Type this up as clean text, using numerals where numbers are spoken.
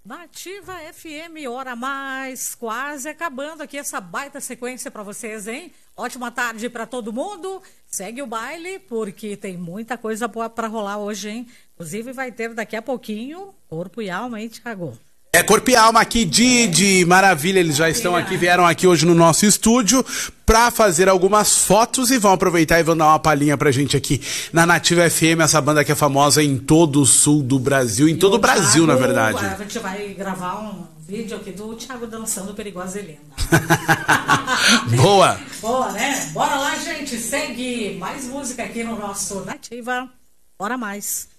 Nativa FM, hora mais, quase acabando aqui essa baita sequência para vocês, hein? Ótima tarde para todo mundo. Segue o baile, porque tem muita coisa boa para rolar hoje, hein? Inclusive vai ter daqui a pouquinho Corpo e Alma, hein, Thiago? É Corpo e Alma aqui, Didi, maravilha, eles já estão aqui, vieram aqui hoje no nosso estúdio pra fazer algumas fotos e vão aproveitar e vão dar uma palhinha pra gente aqui na Nativa FM, essa banda que é famosa em todo o sul do Brasil, em todo o Brasil, na verdade. A gente vai gravar um vídeo aqui do Thiago dançando Perigosa e Linda. Boa! Boa, né? Bora lá, gente, segue mais música aqui no nosso Nativa, bora mais.